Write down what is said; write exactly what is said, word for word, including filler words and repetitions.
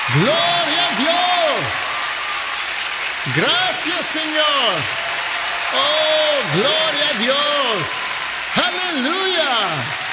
Gloria a Dios. Gracias, Señor. Oh, gloria a Dios. Aleluya.